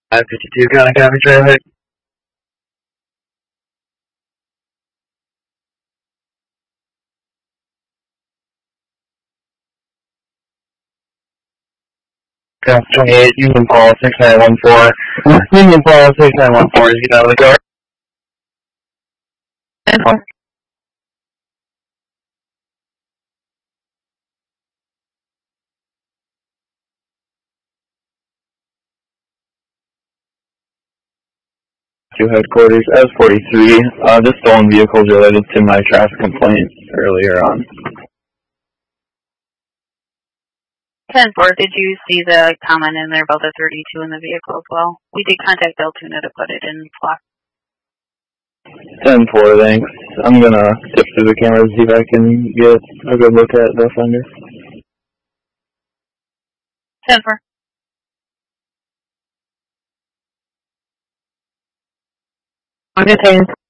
552, county copy traffic. County 28, Union Paul 6914. Union Paul 6914, you get out of the car. 10-4. To headquarters, S43. This stolen vehicle is related to my traffic complaint earlier on. 10-4, did you see the comment in there about the 32 in the vehicle as well? We did contact Altoona to put it in block. 10-4, thanks. I'm gonna sift through the cameras to see if I can get a good look at the offender. 10-4. I'm just saying